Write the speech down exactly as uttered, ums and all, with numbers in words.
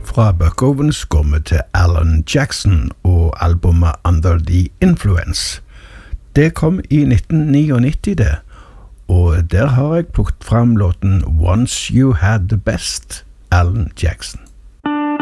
Fra Buck Owens går vi til Alan Jackson og albumet Under the Influence. Det kom i nitten niognitti det, og der har jeg plukket frem låten Once You Had the Best, Alan Jackson.